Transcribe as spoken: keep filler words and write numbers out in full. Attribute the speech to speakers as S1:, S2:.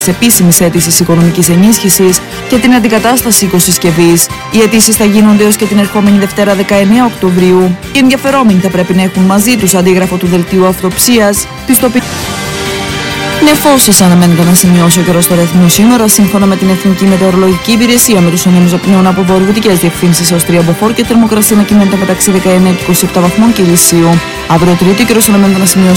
S1: της επίσημης αίτησης οικονομικής ενίσχυσης και την αντικατάσταση οικοσυσκευής. Οι αιτήσεις θα γίνονται έως και την ερχόμενη Δευτέρα δεκαεννέα Οκτωβρίου. Οι ενδιαφερόμενοι θα πρέπει να έχουν μαζί τους αντίγραφο του δελτίου αυτοψίας, της τοπικής. Νεφώσεις αναμένεται να σημειώσει ο καιρός στο Ρέθμιο σήμερα, σύμφωνα με την Εθνική Μετεωρολογική Υπηρεσία, με τους ονείμους απεινών από βορειοδυτικές διευθύνσεις έως τρία μποφόρ και θερμοκρασία να κυμαίνεται μεταξύ δεκαεννέα και είκοσι επτά βαθμών Κελσίου. Αύριο Τρίτη, ο καιρός αναμένεται να σημειώσει